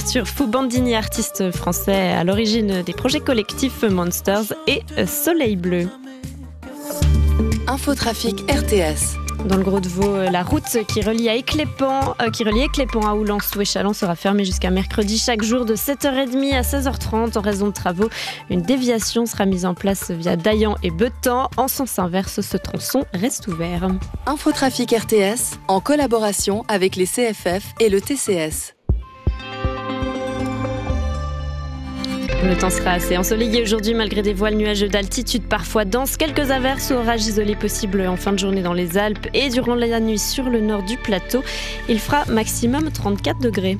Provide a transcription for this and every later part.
Arthur Foubandini, artiste français à l'origine des projets collectifs Monsters et Soleil Bleu. Infotrafic RTS. Dans le Gros de Vaud, la route qui relie Éclépont à Oulençon et Châlons sera fermée jusqu'à mercredi chaque jour de 7h30 à 16h30 en raison de travaux. Une déviation sera mise en place via Daillan et Beuthan. En sens inverse, ce tronçon reste ouvert. Infotrafic RTS en collaboration avec les CFF et le TCS. Le temps sera assez ensoleillé aujourd'hui malgré des voiles nuageux d'altitude parfois denses. Quelques averses ou orages isolés possibles en fin de journée dans les Alpes et durant la nuit sur le nord du plateau. Il fera maximum 34 degrés.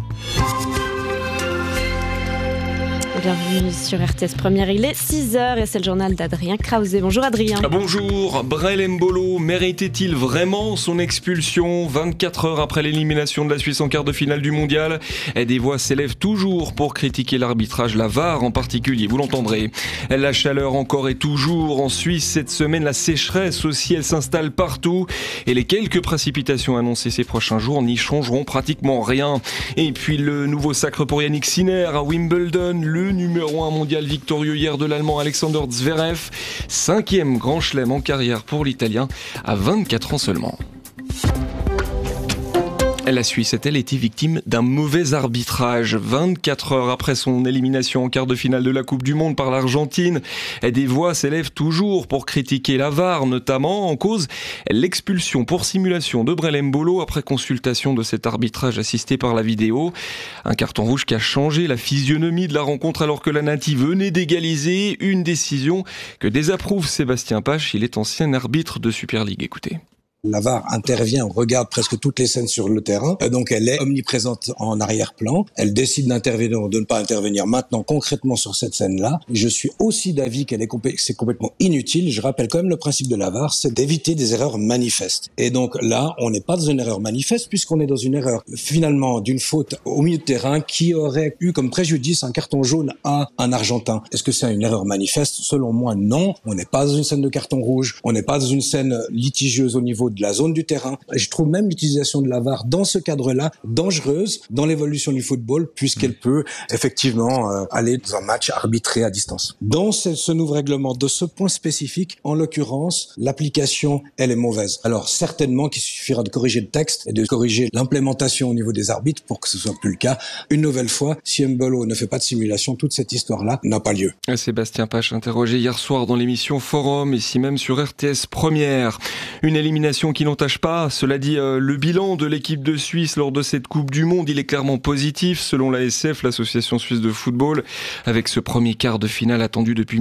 Bienvenue sur RTS Première, il est 6h et c'est le journal d'Adrien Krause. Bonjour Adrien. Bonjour, Brel Mbolo méritait-il vraiment son expulsion 24 heures après l'élimination de la Suisse en quart de finale du mondial? Des voix s'élèvent toujours pour critiquer l'arbitrage, la VAR en particulier, vous l'entendrez. La chaleur encore et toujours en Suisse cette semaine, la sécheresse aussi, elle s'installe partout et les quelques précipitations annoncées ces prochains jours n'y changeront pratiquement rien. Et puis le nouveau sacre pour Yannick Sinner à Wimbledon, le numéro 1 mondial victorieux hier de l'Allemand Alexander Zverev, 5e grand chelem en carrière pour l'Italien à 24 ans seulement. La Suisse a-t-elle été victime d'un mauvais arbitrage 24 heures après son élimination en quart de finale de la Coupe du Monde par l'Argentine, des voix s'élèvent toujours pour critiquer la VAR, notamment en cause l'expulsion pour simulation de Brel Mbolo après consultation de cet arbitrage assisté par la vidéo. Un carton rouge qui a changé la physionomie de la rencontre alors que la Nati venait d'égaliser, une décision que désapprouve Sébastien Pache, il est ancien arbitre de Super League. Écoutez. La VAR intervient, on regarde presque toutes les scènes sur le terrain, donc elle est omniprésente en arrière-plan. Elle décide d'intervenir ou de ne pas intervenir maintenant concrètement sur cette scène-là. Je suis aussi d'avis c'est complètement inutile. Je rappelle quand même le principe de la VAR, c'est d'éviter des erreurs manifestes. Et donc là, on n'est pas dans une erreur manifeste puisqu'on est dans une erreur finalement d'une faute au milieu de terrain qui aurait eu comme préjudice un carton jaune à un Argentin. Est-ce que c'est une erreur manifeste? Selon moi, non. On n'est pas dans une scène de carton rouge. On n'est pas dans une scène litigieuse au niveau de la zone du terrain. Et je trouve même l'utilisation de la VAR dans ce cadre-là dangereuse dans l'évolution du football puisqu'elle peut effectivement aller dans un match arbitré à distance. Dans ce nouveau règlement, de ce point spécifique, en l'occurrence, l'application, elle est mauvaise. Alors certainement qu'il suffira de corriger le texte et de corriger l'implémentation au niveau des arbitres pour que ce soit plus le cas. Une nouvelle fois, si Mbolo ne fait pas de simulation, toute cette histoire-là n'a pas lieu. Sébastien Pache interrogé hier soir dans l'émission Forum, ici même sur RTS Première. Une élimination qui n'entache pas, cela dit, le bilan de l'équipe de Suisse lors de cette Coupe du Monde, il est clairement positif selon l'ASF, l'Association Suisse de Football, avec ce premier quart de finale attendu depuis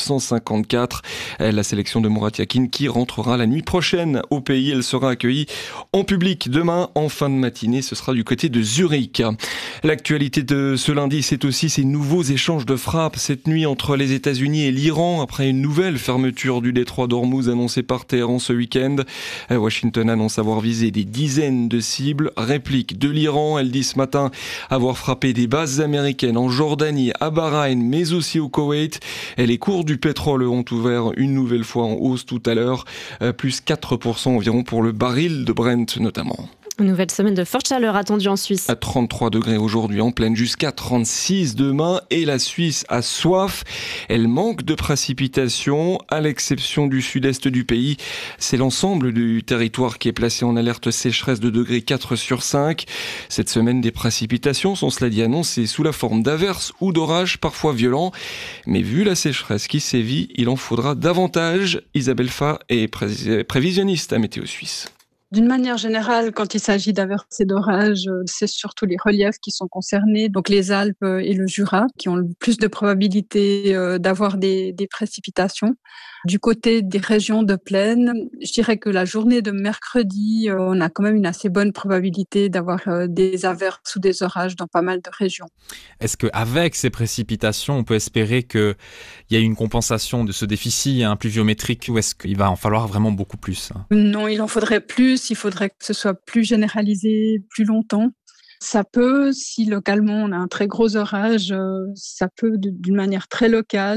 1954. La sélection de Murat Yakin qui rentrera la nuit prochaine au pays, elle sera accueillie en public demain en fin de matinée, ce sera du côté de Zurich. L'actualité de ce lundi, c'est aussi ces nouveaux échanges de frappes cette nuit entre les États-Unis et l'Iran après une nouvelle fermeture du détroit d'Ormuz annoncée par Téhéran ce week-end. Washington annonce avoir visé des dizaines de cibles. Réplique de l'Iran, elle dit ce matin avoir frappé des bases américaines en Jordanie, à Bahreïn, mais aussi au Koweït. Et les cours du pétrole ont ouvert une nouvelle fois en hausse tout à l'heure, plus 4% environ pour le baril de Brent notamment. Une nouvelle semaine de forte chaleur attendue en Suisse. À 33 degrés aujourd'hui en pleine, jusqu'à 36 demain. Et la Suisse a soif. Elle manque de précipitations, à l'exception du sud-est du pays. C'est l'ensemble du territoire qui est placé en alerte sécheresse de degré 4 sur 5. Cette semaine, des précipitations sont, cela dit, annoncées sous la forme d'averses ou d'orages parfois violents. Mais vu la sécheresse qui sévit, il en faudra davantage. Isabelle Fa est prévisionniste à Météo Suisse. D'une manière générale, quand il s'agit d'averses et d'orages, c'est surtout les reliefs qui sont concernés, donc les Alpes et le Jura, qui ont le plus de probabilité d'avoir des précipitations. Du côté des régions de plaine, je dirais que la journée de mercredi, on a quand même une assez bonne probabilité d'avoir des averses ou des orages dans pas mal de régions. Est-ce qu'avec ces précipitations, on peut espérer qu'il y ait une compensation de ce déficit pluviométrique ou est-ce qu'il va en falloir vraiment beaucoup plus? Non, il en faudrait plus, il faudrait que ce soit plus généralisé, plus longtemps. Ça peut, si localement on a un très gros orage, ça peut d'une manière très locale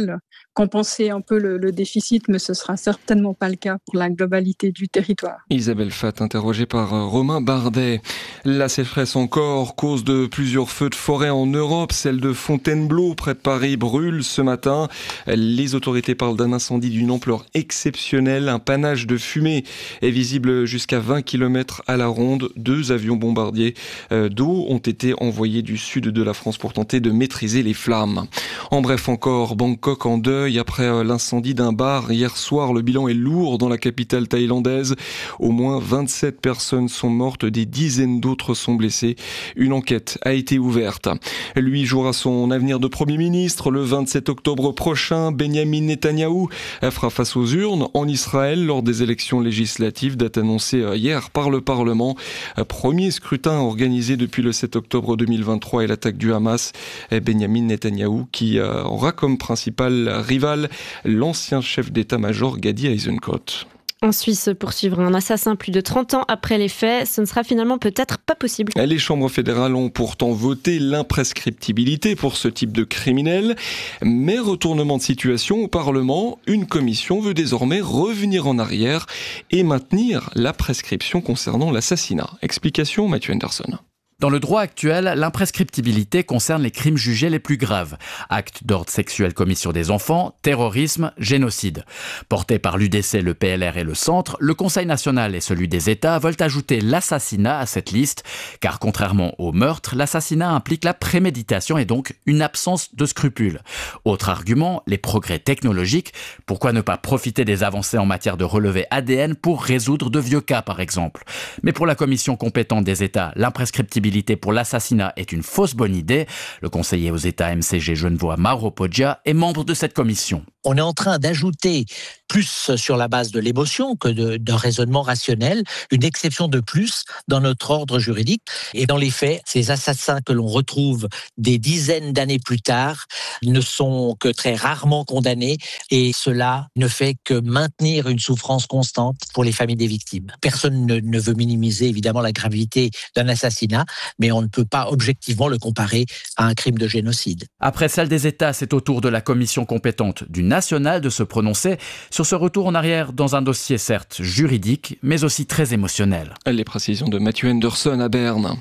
compenser un peu le déficit, mais ce sera certainement pas le cas pour la globalité du territoire. Isabelle Fatt, interrogée par Romain Bardet. La sécheresse encore, cause de plusieurs feux de forêt en Europe. Celle de Fontainebleau, près de Paris, brûle ce matin. Les autorités parlent d'un incendie d'une ampleur exceptionnelle. Un panache de fumée est visible jusqu'à 20 km à la ronde. 2 avions bombardiers d'eau ont été envoyés du sud de la France pour tenter de maîtriser les flammes. En bref encore, Bangkok en deuil après l'incendie d'un bar hier soir. Le bilan est lourd dans la capitale thaïlandaise. Au moins 27 personnes sont mortes, des dizaines d'autres sont blessées. Une enquête a été ouverte. Lui jouera son avenir de Premier ministre. Le 27 octobre prochain, Benyamin Netanyahou fera face aux urnes en Israël lors des élections législatives, date annoncée hier par le Parlement. Premier scrutin organisé depuis le 7 octobre 2023 et l'attaque du Hamas. Benyamin Netanyahou qui aura comme principal rival l'ancien chef d'état-major Gadi Eisenkot. En Suisse, poursuivre un assassin plus de 30 ans après les faits, ce ne sera finalement peut-être pas possible. Les chambres fédérales ont pourtant voté l'imprescriptibilité pour ce type de criminel. Mais retournement de situation au Parlement, une commission veut désormais revenir en arrière et maintenir la prescription concernant l'assassinat. Explication, Mathieu Anderson. Dans le droit actuel, l'imprescriptibilité concerne les crimes jugés les plus graves. Actes d'ordre sexuel commis sur des enfants, terrorisme, génocide. Portés par l'UDC, le PLR et le Centre, le Conseil national et celui des États veulent ajouter l'assassinat à cette liste, car contrairement au meurtre, l'assassinat implique la préméditation et donc une absence de scrupules. Autre argument, les progrès technologiques. Pourquoi ne pas profiter des avancées en matière de relevé ADN pour résoudre de vieux cas, par exemple? Mais pour la commission compétente des États, l'imprescriptibilité pour l'assassinat est une fausse bonne idée. Le conseiller aux États MCG Genevois Mauro Poggia est membre de cette commission. On est en train d'ajouter, plus sur la base de l'émotion que d'un raisonnement rationnel, une exception de plus dans notre ordre juridique. Et dans les faits, ces assassins que l'on retrouve des dizaines d'années plus tard ne sont que très rarement condamnés et cela ne fait que maintenir une souffrance constante pour les familles des victimes. Personne ne veut minimiser évidemment la gravité d'un assassinat, mais on ne peut pas objectivement le comparer à un crime de génocide. Après celle des États, c'est au tour de la commission compétente du national de se prononcer sur ce retour en arrière dans un dossier certes juridique, mais aussi très émotionnel. Les précisions de Mathieu Anderson à Berne.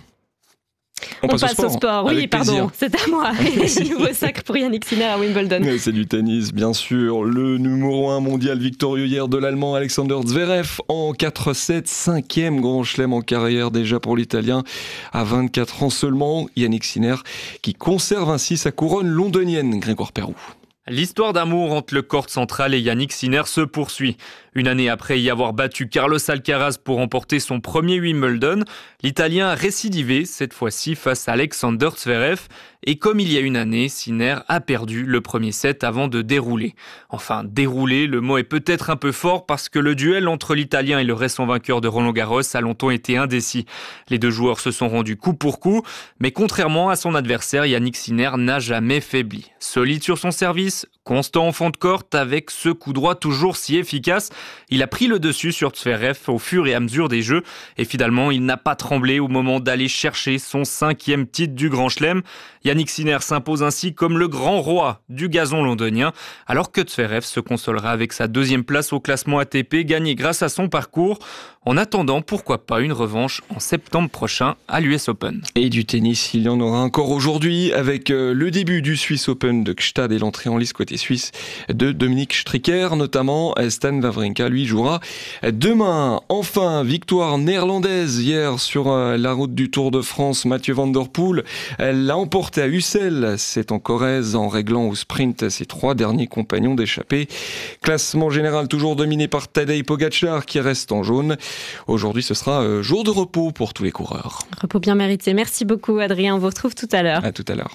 On passe au sport. Oui, pardon, c'est à moi. Nouveau sacre pour Yannick Sinner à Wimbledon. C'est du tennis, bien sûr. Le numéro 1 mondial victorieux hier de l'Allemand Alexander Zverev en 4-7, 5e grand chelem en carrière déjà pour l'Italien. À 24 ans seulement, Yannick Sinner qui conserve ainsi sa couronne londonienne, Grégoire Perroux. L'histoire d'amour entre le court central et Yannick Sinner se poursuit. Une année après y avoir battu Carlos Alcaraz pour remporter son premier Wimbledon, l'Italien a récidivé, cette fois-ci face à Alexander Zverev. Et comme il y a une année, Sinner a perdu le premier set avant de dérouler. Enfin, dérouler, le mot est peut-être un peu fort parce que le duel entre l'Italien et le récent vainqueur de Roland-Garros a longtemps été indécis. Les deux joueurs se sont rendus coup pour coup, mais contrairement à son adversaire, Yannick Sinner n'a jamais faibli. Solide sur son service, constant en fond de court, avec ce coup droit toujours si efficace, il a pris le dessus sur Zverev au fur et à mesure des jeux et finalement il n'a pas tremblé au moment d'aller chercher son 5e titre du Grand Chelem. Yannick Sinner s'impose ainsi comme le grand roi du gazon londonien, alors que Zverev se consolera avec sa 2e place au classement ATP gagnée grâce à son parcours. En attendant, pourquoi pas une revanche en septembre prochain à l'US Open. Et du tennis, il y en aura encore aujourd'hui avec le début du Swiss Open de Gstaad et l'entrée en lice côté suisse de Dominique Stricker, notamment. Stan Wawrinka, lui, jouera demain. Enfin, victoire néerlandaise hier sur la route du Tour de France. Mathieu Van Der Poel l'a emporté à Ussel. C'est en Corrèze en réglant au sprint ses 3 derniers compagnons d'échappée. Classement général toujours dominé par Tadej Pogačar qui reste en jaune. Aujourd'hui, ce sera jour de repos pour tous les coureurs. Repos bien mérité. Merci beaucoup, Adrien. On vous retrouve tout à l'heure. À tout à l'heure.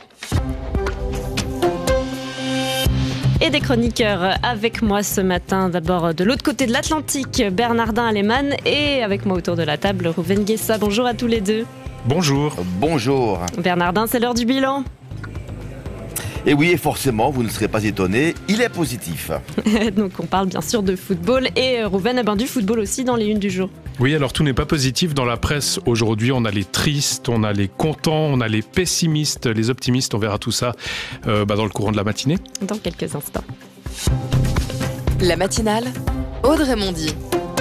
Et des chroniqueurs avec moi ce matin. D'abord, de l'autre côté de l'Atlantique, Bernardin Aleman. Et avec moi autour de la table, Rouven Guessa. Bonjour à tous les deux. Bonjour. Bonjour. Bernardin, c'est l'heure du bilan. Et oui, et forcément, vous ne serez pas étonnés, il est positif. Donc on parle bien sûr de football et Rouven, du football aussi dans les unes du jour. Oui, alors tout n'est pas positif dans la presse aujourd'hui. On a les tristes, on a les contents, on a les pessimistes, les optimistes. On verra tout ça dans le courant de la matinée. Dans quelques instants. La matinale, Audrey Mondy.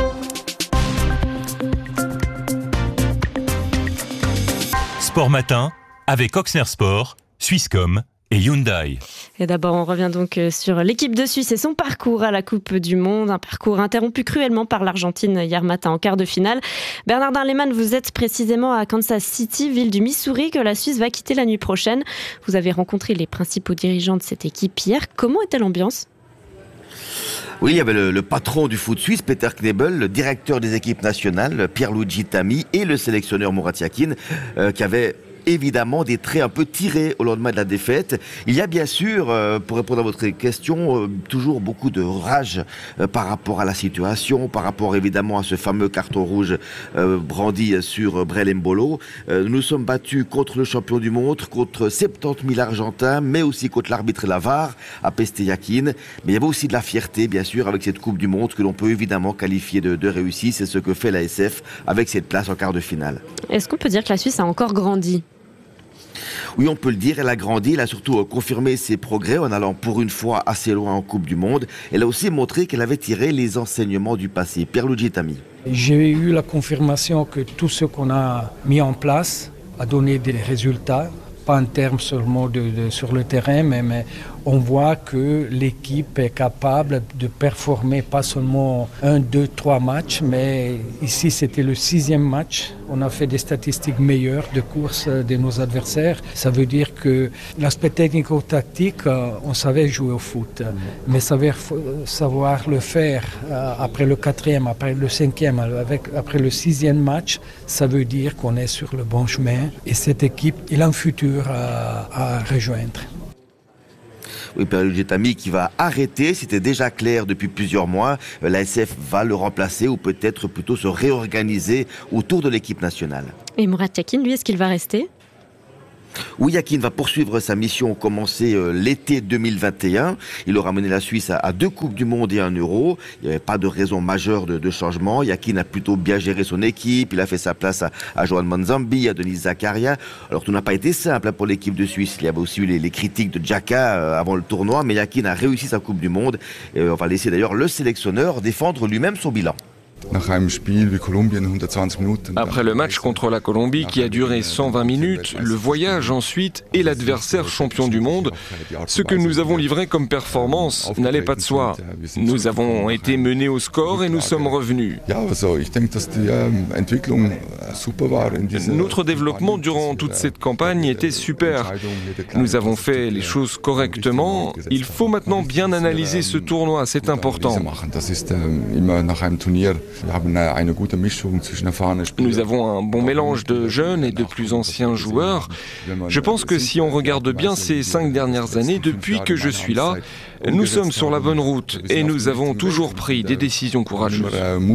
Sport Matin, avec Oxner Sport, Swisscom et Hyundai. Et d'abord, on revient donc sur l'équipe de Suisse et son parcours à la Coupe du Monde. Un parcours interrompu cruellement par l'Argentine hier matin en quart de finale. Bernardin Lehmann, vous êtes précisément à Kansas City, ville du Missouri, que la Suisse va quitter la nuit prochaine. Vous avez rencontré les principaux dirigeants de cette équipe hier. Comment était l'ambiance ? Oui, il y avait le patron du foot suisse, Peter Knebel, le directeur des équipes nationales, Pierluigi Tami, et le sélectionneur Murat Yakin, qui avait évidemment des traits un peu tirés au lendemain de la défaite. Il y a bien sûr, pour répondre à votre question, toujours beaucoup de rage par rapport à la situation, par rapport évidemment à ce fameux carton rouge brandi sur Brel Mbolo. Nous sommes battus contre le champion du monde, contre 70 000 Argentins, mais aussi contre l'arbitre et la VAR, à Peste Yakin. Mais il y avait aussi de la fierté, bien sûr, avec cette Coupe du Monde que l'on peut évidemment qualifier de réussie. C'est ce que fait la SF avec cette place en quart de finale. Est-ce qu'on peut dire que la Suisse a encore grandi ? Oui, on peut le dire, elle a grandi, elle a surtout confirmé ses progrès en allant pour une fois assez loin en Coupe du Monde. Elle a aussi montré qu'elle avait tiré les enseignements du passé. Pierluigi Tami. J'ai eu la confirmation que tout ce qu'on a mis en place a donné des résultats, pas en termes seulement sur le terrain, mais on voit que l'équipe est capable de performer pas seulement 1, 2, 3 matchs, mais ici c'était le 6e match. On a fait des statistiques meilleures de course de nos adversaires. Ça veut dire que l'aspect technico-tactique, on savait jouer au foot, mais savoir le faire après le 4e, après le 5e, après le 6e match, ça veut dire qu'on est sur le bon chemin et cette équipe, il a un futur à rejoindre. Oui, Pierluigi Tami qui va arrêter, c'était déjà clair depuis plusieurs mois. La SF va le remplacer ou peut-être plutôt se réorganiser autour de l'équipe nationale. Et Murat Yakin, lui, est-ce qu'il va rester ? Oui, Yakin va poursuivre sa mission commencée l'été 2021. Il aura mené la Suisse à 2 Coupes du Monde et 1 Euro. Il n'y avait pas de raison majeure de changement. Yakin a plutôt bien géré son équipe. Il a fait sa place à Joan Manzambi, à Denis Zakaria. Alors tout n'a pas été simple pour l'équipe de Suisse. Il y avait aussi eu les critiques de Xhaka avant le tournoi, mais Yakin a réussi sa Coupe du Monde. Et on va laisser d'ailleurs le sélectionneur défendre lui-même son bilan. Après le match contre la Colombie qui a duré 120 minutes, le voyage ensuite et l'adversaire champion du monde, ce que nous avons livré comme performance n'allait pas de soi. Nous avons été menés au score et nous sommes revenus. Notre développement durant toute cette campagne était super. Nous avons fait les choses correctement. Il faut maintenant bien analyser ce tournoi, c'est important. Nous avons un bon mélange de jeunes et de plus anciens joueurs. Je pense que si on regarde bien ces 5 dernières années, depuis que je suis là, nous sommes sur la bonne route et nous avons toujours pris des décisions courageuses.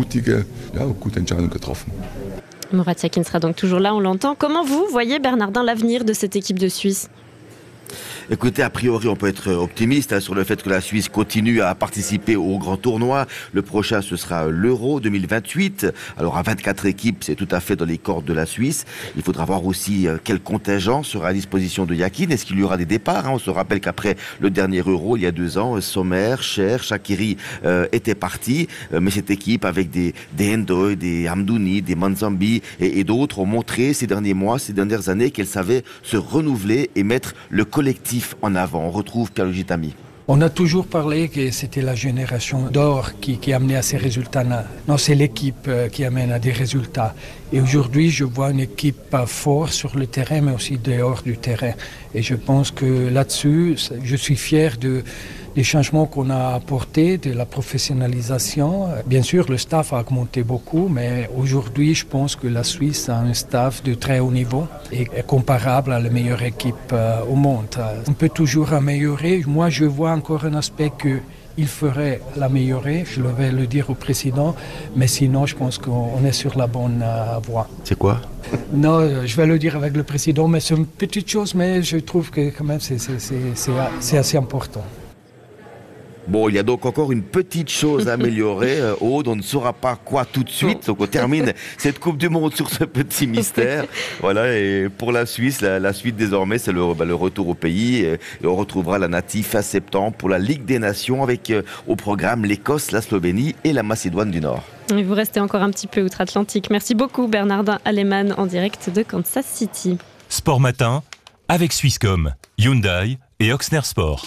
Murat Yakin sera donc toujours là, on l'entend. Comment vous voyez, Bernardin, l'avenir de cette équipe de Suisse ? Écoutez, a priori, on peut être optimiste sur le fait que la Suisse continue à participer au grand tournoi. Le prochain, ce sera l'Euro 2028. Alors, à 24 équipes, c'est tout à fait dans les cordes de la Suisse. Il faudra voir aussi quel contingent sera à disposition de Yakin. Est-ce qu'il y aura des départs ? On se rappelle qu'après le dernier Euro, il y a 2 ans, Sommer, Cher, Shaqiri étaient partis. Mais cette équipe, avec des Ndoye, des Hamdouni, des Manzambi et d'autres, ont montré ces derniers mois, ces dernières années, qu'elle savait se renouveler et mettre le collectif en avant. On retrouve Pierluigi Tami. On a toujours parlé que c'était la génération d'or qui amenait à ces résultats. Non, c'est l'équipe qui amène à des résultats. Et aujourd'hui, je vois une équipe forte sur le terrain, mais aussi dehors du terrain. Et je pense que là-dessus, je suis fier des changements qu'on a apportés, de la professionnalisation. Bien sûr, le staff a augmenté beaucoup, mais aujourd'hui, je pense que la Suisse a un staff de très haut niveau et est comparable à la meilleure équipe au monde. On peut toujours améliorer. Moi, je vois encore un aspect qu'il faudrait l'améliorer. Je vais le dire au président, mais sinon, je pense qu'on est sur la bonne voie. C'est quoi ? Non, je vais le dire avec le président, mais c'est une petite chose, mais je trouve que quand même c'est assez important. Bon, il y a donc encore une petite chose à améliorer. Aude, on ne saura pas quoi tout de suite. Donc on termine cette Coupe du Monde sur ce petit mystère. Voilà, et pour la Suisse, la suite désormais, c'est le retour au pays. Et on retrouvera la native fin septembre pour la Ligue des Nations avec au programme l'Écosse, la Slovénie et la Macédoine du Nord. Et vous restez encore un petit peu outre-Atlantique. Merci beaucoup Bernardin Aleman en direct de Kansas City. Sport Matin avec Swisscom, Hyundai et Ochsner Sport.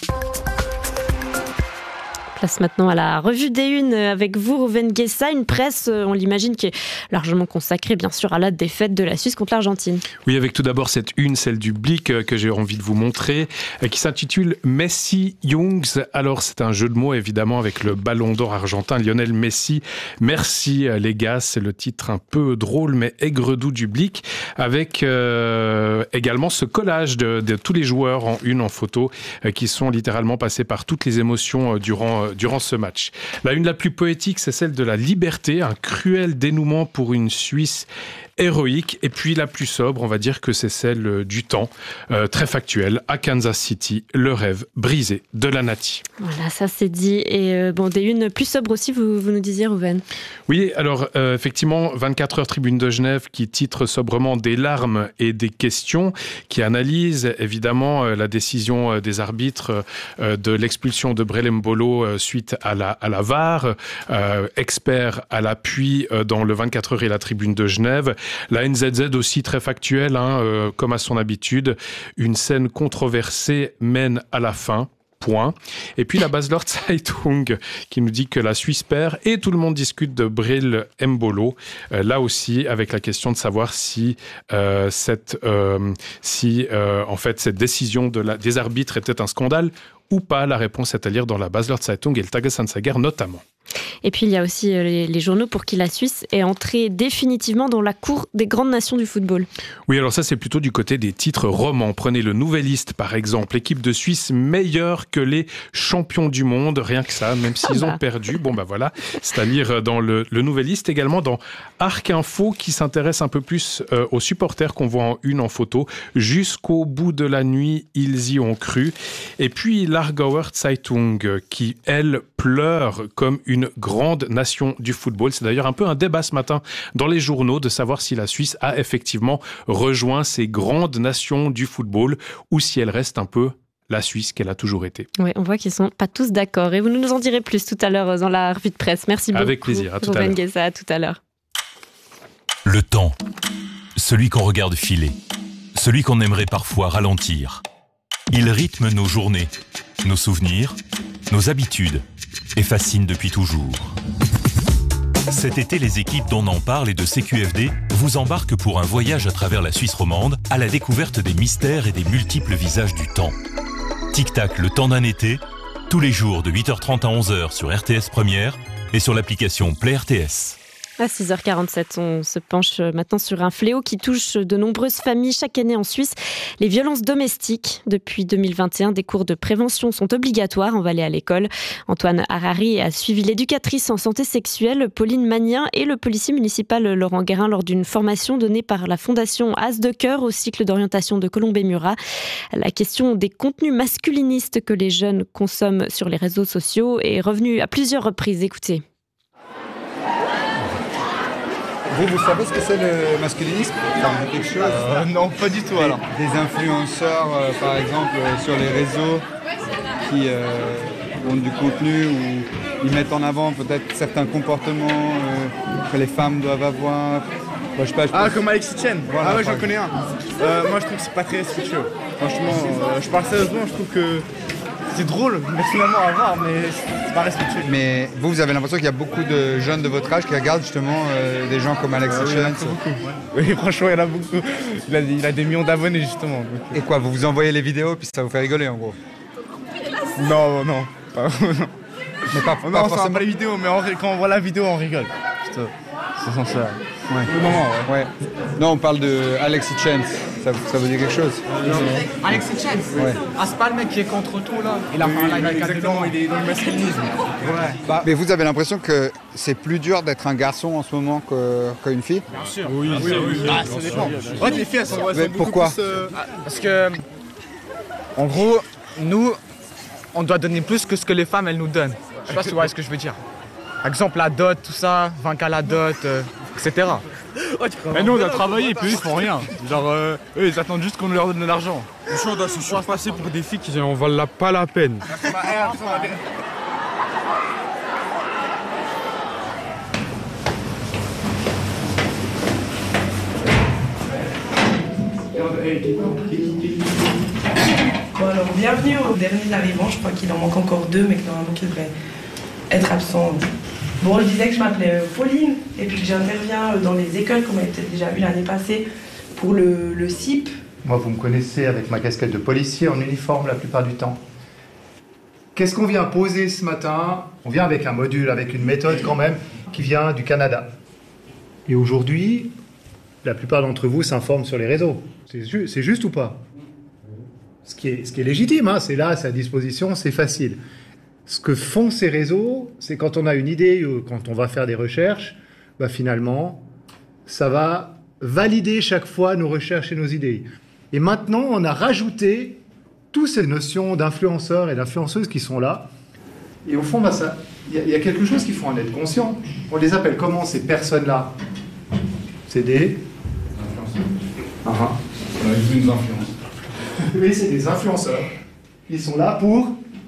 Place maintenant à la revue des unes avec vous, Rouven Guessa, une presse, on l'imagine, qui est largement consacrée bien sûr à la défaite de la Suisse contre l'Argentine. Oui, avec tout d'abord cette une, celle du Blick que j'ai envie de vous montrer, qui s'intitule Messi Jungs. Alors c'est un jeu de mots évidemment avec le ballon d'or argentin Lionel Messi. Merci les gars, c'est le titre un peu drôle mais aigre-doux du Blick, avec également ce collage de tous les joueurs en une en photo qui sont littéralement passés par toutes les émotions durant ce match. La une la plus poétique, c'est celle de la liberté, un cruel dénouement pour une Suisse héroïque, et puis la plus sobre, on va dire que c'est celle du temps, très factuelle, à Kansas City, le rêve brisé de la Nati. Voilà, ça c'est dit, et des unes plus sobres aussi, vous nous disiez, Rouven. Oui, alors effectivement, 24 heures Tribune de Genève qui titre sobrement des larmes et des questions, qui analyse évidemment la décision des arbitres de l'expulsion de Brelem Bolo suite à la VAR, expert à l'appui dans le 24 heures et la Tribune de Genève. La NZZ aussi très factuelle, comme à son habitude. Une scène controversée mène à la fin. Point. Et puis la Basler Zeitung qui nous dit que la Suisse perd et tout le monde discute de Bril Mbolo. Là aussi avec la question de savoir si cette décision des arbitres était un scandale ou pas. La réponse est à lire dans la Basler Zeitung et le Tagesanzeiger notamment. Et puis il y a aussi les journaux pour qui la Suisse est entrée définitivement dans la cour des grandes nations du football. Oui, alors ça c'est plutôt du côté des titres romans. Prenez le Nouvelliste par exemple, l'équipe de Suisse meilleure que les champions du monde, rien que ça, même s'ils ont perdu. Bon bah voilà, c'est à lire dans le Nouvelliste, également dans Arc Info qui s'intéresse un peu plus aux supporters qu'on voit en une en photo. Jusqu'au bout de la nuit, ils y ont cru. Et puis l'Aargauer Zeitung qui, elle, pleure comme une grande nation du football. C'est d'ailleurs un peu un débat ce matin dans les journaux de savoir si la Suisse a effectivement rejoint ces grandes nations du football ou si elle reste un peu la Suisse qu'elle a toujours été. Oui, on voit qu'ils ne sont pas tous d'accord. Et vous nous en direz plus tout à l'heure dans la revue de presse. Merci beaucoup. Avec plaisir, à tout à l'heure. Rouven Guessa, à tout à l'heure. Le temps, celui qu'on regarde filer, celui qu'on aimerait parfois ralentir. Il rythme nos journées, nos souvenirs, nos habitudes et fascine depuis toujours. Cet été, les équipes d'On en parle et de CQFD vous embarquent pour un voyage à travers la Suisse romande à la découverte des mystères et des multiples visages du temps. Tic-tac, le temps d'un été, tous les jours de 8h30 à 11h sur RTS Première et sur l'application Play RTS. À 6h47, on se penche maintenant sur un fléau qui touche de nombreuses familles chaque année en Suisse. Les violences domestiques. Depuis 2021, des cours de prévention sont obligatoires en Valais à l'école. Antoine Harari a suivi l'éducatrice en santé sexuelle Pauline Magnien et le policier municipal Laurent Guérin lors d'une formation donnée par la fondation As de Cœur au cycle d'orientation de Colombey-Murat. La question des contenus masculinistes que les jeunes consomment sur les réseaux sociaux est revenue à plusieurs reprises. Écoutez. Vous savez ce que c'est le masculinisme? Quelque chose Non, pas du tout alors. Des influenceurs, par exemple, sur les réseaux qui ont du contenu où ils mettent en avant peut-être certains comportements que les femmes doivent avoir. Moi, comme Alexis Chen. Voilà, j'en connais un. Moi, je trouve que c'est pas très respectueux. Franchement, je parle sérieusement, je trouve que c'est drôle, personnellement, à voir, mais c'est pas respectueux. Mais vous avez l'impression qu'il y a beaucoup de jeunes de votre âge qui regardent justement des gens comme Alexis Chen. Oui, franchement, il y en a beaucoup. Il a des millions d'abonnés, justement. Donc. Et quoi, vous vous envoyez les vidéos, puis ça vous fait rigoler, en gros? Non. Mais pas on sort pas les vidéos, mais quand on voit la vidéo, on rigole. C'est sincère. Ouais. Ouais. Non, on parle de Alexis Chen. Ça vous dit quelque chose? Alexis Chen? Ouais. Ah, c'est pas le mec qui est contre tout là. Il a fait un live exactement, il est dans le masculinisme. Ouais. Mais vous avez l'impression que c'est plus dur d'être un garçon en ce moment qu'une fille? Bien sûr. Oui. Ah, ça dépend. Ouais, les filles, elles sont pourquoi plus, parce que, en gros, nous, on doit donner plus que ce que les femmes, elles nous donnent. Je sais pas si vous voyez ce que je veux dire. Par exemple, la dot, tout ça, 20K la dot, etc. Mais nous, on a travaillé et puis eux, ils font rien. Genre, eux, ils attendent juste qu'on leur donne de l'argent. On va passer pour des filles qui en valent pas la peine. Bon alors, bienvenue au dernier arrivant. Je crois qu'il en manque encore 2, mais que normalement qui devraient être absents. Bon, je disais que je m'appelais Pauline et puis que j'interviens dans les écoles, comme on avait peut-être déjà vu l'année passée, pour le CIP. Moi, vous me connaissez avec ma casquette de policier en uniforme la plupart du temps. Qu'est-ce qu'on vient poser ce matin? On vient avec un module, avec une méthode quand même, qui vient du Canada. Et aujourd'hui, la plupart d'entre vous s'informent sur les réseaux. C'est juste ou pas? Ce qui est légitime, hein, c'est là, c'est à disposition, c'est facile. Ce que font ces réseaux, c'est quand on a une idée, ou quand on va faire des recherches, bah finalement, ça va valider chaque fois nos recherches et nos idées. Et maintenant, on a rajouté toutes ces notions d'influenceurs et d'influenceuses qui sont là. Et au fond, bah il y a quelque chose qu'il faut en être conscient. On les appelle comment, ces personnes-là? C'est des... influenceurs. On a vu une influence. Oui, c'est des influenceurs. Ils sont là pour...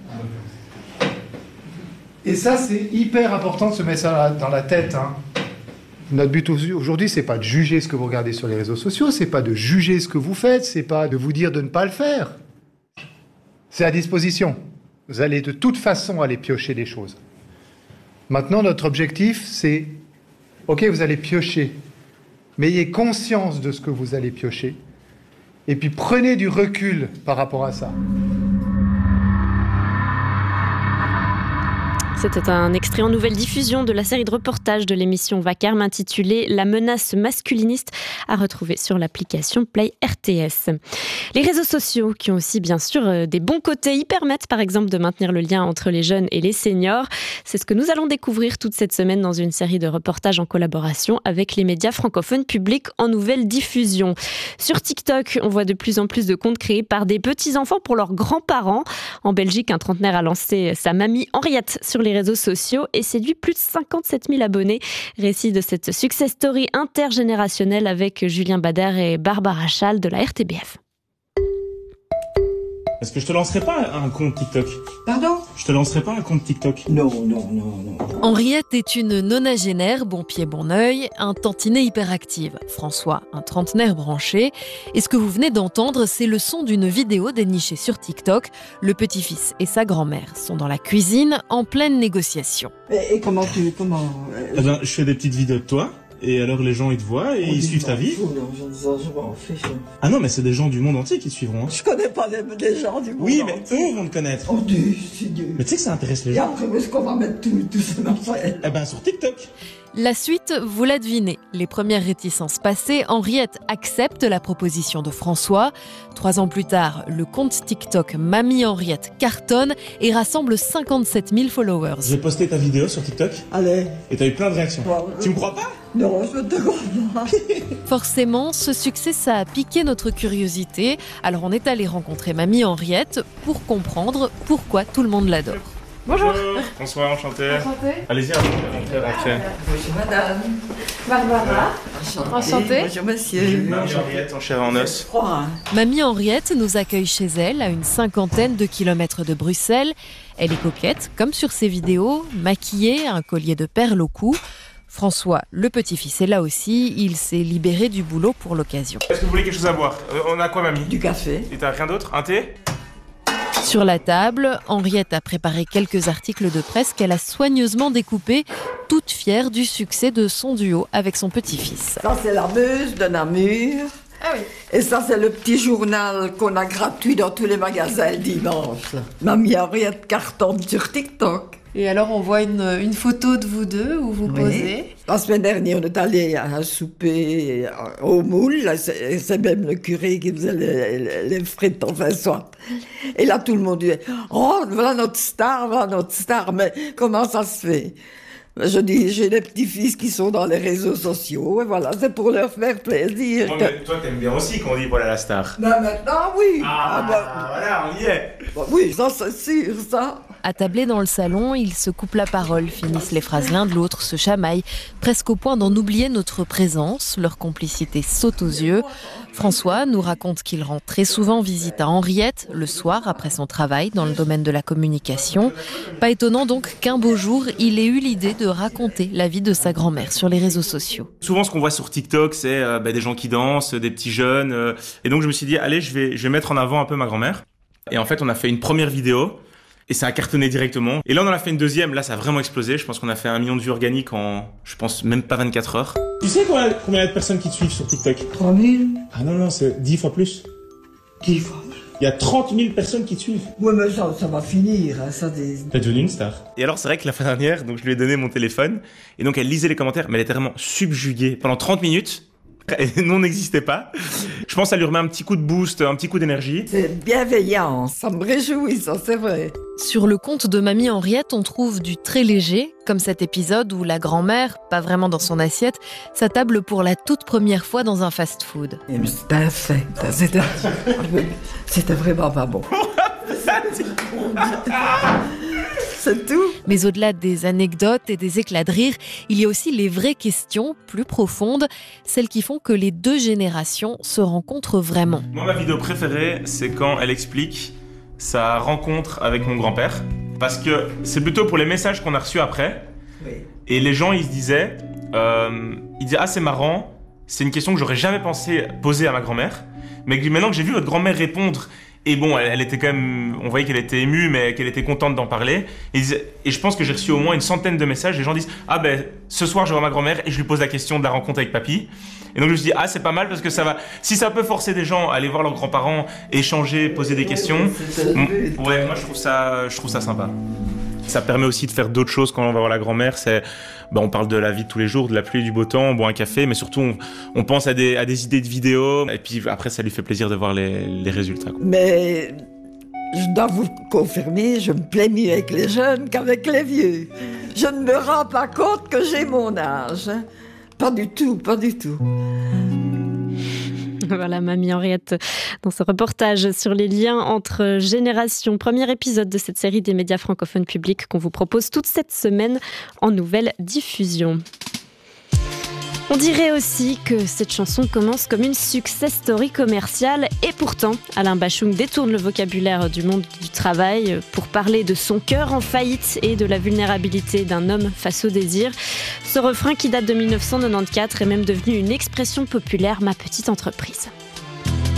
Et ça, c'est hyper important de se mettre ça dans la tête. Hein. Notre but aujourd'hui, c'est pas de juger ce que vous regardez sur les réseaux sociaux, c'est pas de juger ce que vous faites, c'est pas de vous dire de ne pas le faire. C'est à disposition. Vous allez de toute façon aller piocher des choses. Maintenant, notre objectif, c'est... Ok, vous allez piocher, mais ayez conscience de ce que vous allez piocher, et puis prenez du recul par rapport à ça. C'était un extrait en nouvelle diffusion de la série de reportages de l'émission Vacarme intitulée « La menace masculiniste » à retrouver sur l'application Play RTS. Les réseaux sociaux qui ont aussi bien sûr des bons côtés, ils permettent par exemple de maintenir le lien entre les jeunes et les seniors. C'est ce que nous allons découvrir toute cette semaine dans une série de reportages en collaboration avec les médias francophones publics en nouvelle diffusion. Sur TikTok, on voit de plus en plus de comptes créés par des petits-enfants pour leurs grands-parents. En Belgique, un trentenaire a lancé sa mamie Henriette sur les réseaux sociaux et séduit plus de 57 000 abonnés. Récit de cette success story intergénérationnelle avec Julien Bader et Barbara Schall de la RTBF. Est-ce que je te lancerai pas un compte TikTok? Pardon? Je te lancerai pas un compte TikTok? Non. Henriette est une nonagénaire, bon pied bon œil, un tantinet hyperactive. François, un trentenaire branché. Et ce que vous venez d'entendre, c'est le son d'une vidéo dénichée sur TikTok. Le petit-fils et sa grand-mère sont dans la cuisine, en pleine négociation. Et comment Eh ben, je fais des petites vidéos de toi. Et alors les gens ils te voient et ils suivent ta vie. Ah non mais c'est des gens du monde entier qui te suivront. Hein. Je connais pas les gens du monde entier. Oui mais eux vont te connaître. Oh Dieu, c'est Dieu. Mais tu sais que ça intéresse les gens. Et après où est-ce qu'on va mettre tout ça dans ça? Eh ben sur TikTok. La suite, vous la devinez. Les premières réticences passées, Henriette accepte la proposition de François. 3 ans plus tard, le compte TikTok Mamie Henriette cartonne et rassemble 57 000 followers. J'ai posté ta vidéo sur TikTok. Allez. Et t'as eu plein de réactions. Tu me crois pas? Non, je te crois pas. Forcément, ce succès, ça a piqué notre curiosité. Alors on est allé rencontrer Mamie Henriette pour comprendre pourquoi tout le monde l'adore. Bonjour. Bonsoir, enchanté. Enchanté. Allez-y, rentrez. Bonjour madame. Barbara. Enchantée. Bonjour monsieur. Mamie Henriette en chair et en os. Mamie Henriette nous accueille chez elle, à une 50aine de kilomètres de Bruxelles. Elle est coquette, comme sur ses vidéos, maquillée, un collier de perles au cou. François, le petit-fils, est là aussi. Il s'est libéré du boulot pour l'occasion. Est-ce que vous voulez quelque chose à boire? On a quoi, mamie? Du café. Et t'as rien d'autre? Un thé? Sur la table, Henriette a préparé quelques articles de presse qu'elle a soigneusement découpés, toute fière du succès de son duo avec son petit-fils. Ça, c'est la Meuse de Namur. Ah oui. Et ça, c'est le petit journal qu'on a gratuit dans tous les magasins le dimanche. Mamie Henriette cartonne sur TikTok. Et alors, on voit une photo de vous deux où vous posez. La semaine dernière, on est allé à un souper au moule. C'est même le curé qui faisait les frites, enfin, soit. Et là, tout le monde dit « Oh, voilà notre star, voilà notre star. » Mais comment ça se fait? Je dis, j'ai des petits-fils qui sont dans les réseaux sociaux, et voilà, c'est pour leur faire plaisir. Oh, mais toi, t'aimes bien aussi qu'on dit voilà la star. Ben maintenant, oui. Voilà, on y est. Oui, ça c'est sûr, ça. Attablés dans le salon, ils se coupent la parole, finissent les phrases l'un de l'autre, se chamaillent, presque au point d'en oublier notre présence. Leur complicité saute aux yeux. François nous raconte qu'il rend très souvent visite à Henriette, le soir après son travail dans le domaine de la communication. Pas étonnant donc qu'un beau jour, il ait eu l'idée de raconter la vie de sa grand-mère sur les réseaux sociaux. Souvent, ce qu'on voit sur TikTok, c'est des gens qui dansent, des petits jeunes. Et donc, je me suis dit, allez, je vais mettre en avant un peu ma grand-mère. Et en fait, on a fait une première vidéo. Et ça a cartonné directement. Et là, on en a fait une deuxième. Là, ça a vraiment explosé. Je pense qu'on a fait 1 million de vues organiques en, je pense, même pas 24 heures. Tu sais combien il y a de personnes qui te suivent sur TikTok? 3000. Ah non, c'est 10 fois plus. 10 fois. Il y a 30 000 personnes qui te suivent. Ouais, mais ça va finir. Hein, ça T'es devenue une star. Et alors, c'est vrai que la fois dernière, donc je lui ai donné mon téléphone. Et donc, elle lisait les commentaires, mais elle était vraiment subjuguée. Pendant 30 minutes, et nous, on n'existait pas. Je pense que ça lui remet un petit coup de boost, un petit coup d'énergie. C'est bienveillant, ça me réjouit, ça c'est vrai. Sur le compte de Mamie Henriette, on trouve du très léger, comme cet épisode où la grand-mère, pas vraiment dans son assiette, s'attable pour la toute première fois dans un fast-food. C'était infect, c'était vraiment pas bon. C'est tout. Mais au-delà des anecdotes et des éclats de rire, il y a aussi les vraies questions, plus profondes, celles qui font que les deux générations se rencontrent vraiment. Moi, ma vidéo préférée, c'est quand elle explique sa rencontre avec mon grand-père. Parce que c'est plutôt pour les messages qu'on a reçus après. Oui. Et les gens, ils se disaient, ah, c'est marrant, c'est une question que j'aurais jamais pensé poser à ma grand-mère. Mais maintenant que j'ai vu votre grand-mère répondre, et bon, elle était quand même, on voyait qu'elle était émue, mais qu'elle était contente d'en parler. Et je pense que j'ai reçu au moins une centaine de messages. Les gens disent, ah ben, ce soir, je vais voir ma grand-mère et je lui pose la question de la rencontre avec papy. Et donc je me suis dit, ah, c'est pas mal parce que ça va, si ça peut forcer des gens à aller voir leurs grands-parents, échanger, poser des questions. Ouais, moi, je trouve ça sympa. Ça permet aussi de faire d'autres choses quand on va voir la grand-mère. On parle de la vie de tous les jours, de la pluie, du beau temps, on boit un café, mais surtout on pense à des idées de vidéos. Et puis après, ça lui fait plaisir de voir les résultats. Mais je dois vous confirmer, je me plais mieux avec les jeunes qu'avec les vieux. Je ne me rends pas compte que j'ai mon âge. Pas du tout, pas du tout. Voilà, Mamie Henriette, dans ce reportage sur les liens entre générations. Premier épisode de cette série des médias francophones publics qu'on vous propose toute cette semaine en nouvelle diffusion. On dirait aussi que cette chanson commence comme une success story commerciale et pourtant, Alain Bachung détourne le vocabulaire du monde du travail pour parler de son cœur en faillite et de la vulnérabilité d'un homme face au désir. Ce refrain qui date de 1994 est même devenu une expression populaire, ma petite entreprise.